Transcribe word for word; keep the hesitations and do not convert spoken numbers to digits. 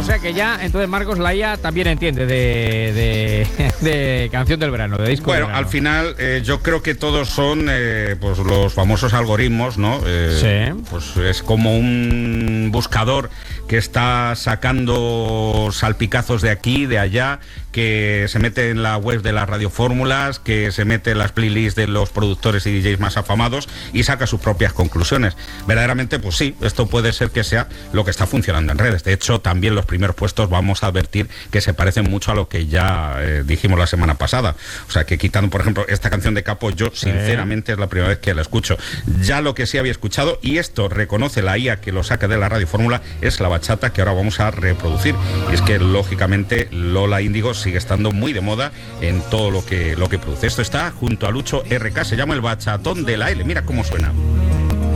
sea que ya, entonces Marcos, la I A también entiende de, de, de canción del verano, de disco Bueno, del verano. al final eh, yo creo que todos son eh, pues los famosos algoritmos, ¿no? Eh, Sí. Pues es como un buscador que está sacando salpicazos de aquí, de allá, que se mete en la web de las radiofórmulas, que se mete en las playlists de los productores y D Js más afamados y saca sus propias conclusiones. Verdaderamente, pues sí, esto puede ser que sea lo que está funcionando en redes. De hecho, también los primeros puestos vamos a advertir que se parecen mucho a lo que ya eh, dijimos la semana pasada. O sea, que quitando, por ejemplo, esta canción de Capo, yo sinceramente es la primera vez que la escucho. Ya lo que sí había escuchado, y esto reconoce la I A que lo saca de la radiofórmula, es la bachata que ahora vamos a reproducir. Y es que, lógicamente, Lola Índigo sigue estando muy de moda en todo lo que, lo que produce. Esto está junto a Lucho R K, se llama El Bachatón de la L. Mira cómo suena.